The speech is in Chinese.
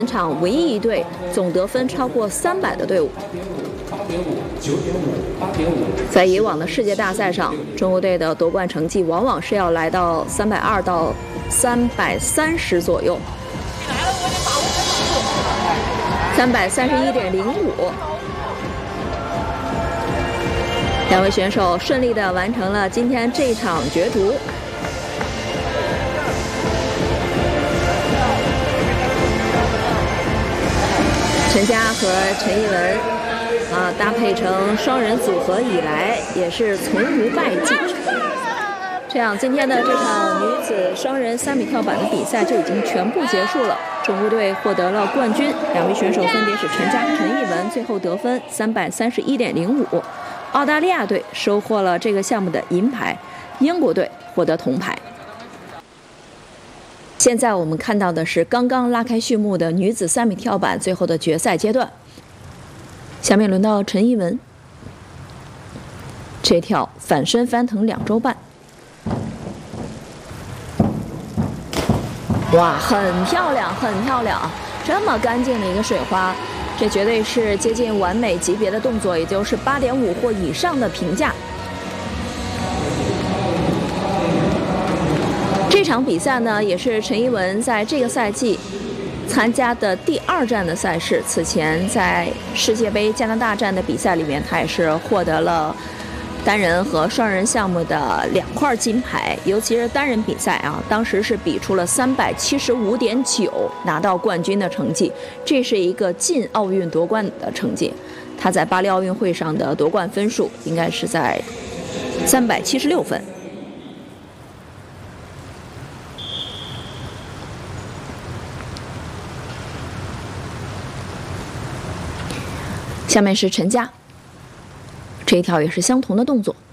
全场唯一一队总得分超过300的队伍。在以往的世界大赛上，中国队的夺冠成绩往往是要来到320到330左右，331.05。两位选手顺利地完成了今天这场角逐。陈佳和陈艺文搭配成双人组合以来，也是从无败绩。这样，今天的这场女子双人3米跳板的比赛就已经全部结束了。中国队获得了冠军，两位选手分别是陈佳、陈艺文，最后得分331.05。澳大利亚队收获了这个项目的银牌，英国队获得铜牌。现在我们看到的是刚刚拉开序幕的女子3米跳板最后的决赛阶段。下面轮到陈艺文，这跳反身翻腾2周半，哇，很漂亮，很漂亮！这么干净的一个水花，这绝对是接近完美级别的动作，也就是8.5或以上的评价。这场比赛呢，也是陈艺文在这个赛季参加的第2站的赛事。此前在世界杯加拿大站的比赛里面，他也是获得了单人和双人项目的2块金牌，尤其是单人比赛啊，当时是比出了375.9，拿到冠军的成绩，这是一个进奥运夺冠的成绩。他在巴黎奥运会上的夺冠分数应该是在376分。下面是陈佳，这一跳也是相同的动作。